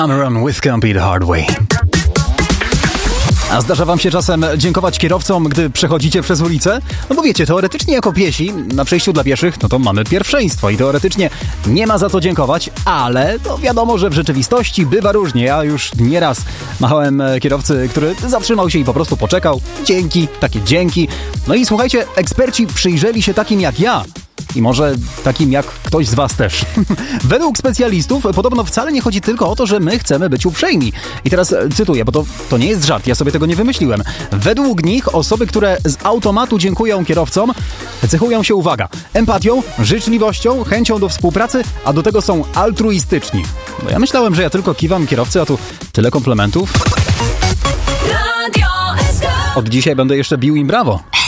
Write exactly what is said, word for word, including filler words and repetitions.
Cameron with Can't Be the Hard Way. A zdarza wam się czasem dziękować kierowcom, gdy przechodzicie przez ulicę? No bo wiecie, teoretycznie jako piesi na przejściu dla pieszych, no to mamy pierwszeństwo i teoretycznie nie ma za co dziękować, ale to wiadomo, że w rzeczywistości bywa różnie. Ja już nieraz machałem kierowcy, który zatrzymał się i po prostu poczekał. Dzięki, takie dzięki. No i słuchajcie, eksperci przyjrzeli się takim jak ja. I może takim jak ktoś z was też. Według specjalistów podobno wcale nie chodzi tylko o to, że my chcemy być uprzejmi. I teraz cytuję, bo to, to nie jest żart, ja sobie tego nie wymyśliłem. Według nich osoby, które z automatu dziękują kierowcom, cechują się, uwaga, empatią, życzliwością, chęcią do współpracy, a do tego są altruistyczni. Bo ja myślałem, że ja tylko kiwam kierowcy, a tu tyle komplementów. Od dzisiaj będę jeszcze bił im brawo.